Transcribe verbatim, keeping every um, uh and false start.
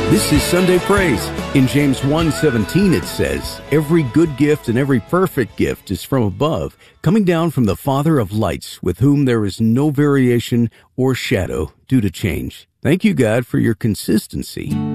This is Sunday Praise. In James one seventeen it says, "Every good gift and every perfect gift is from above, coming down from the Father of lights, with whom there is no variation or shadow due to change." Thank you, God, for your consistency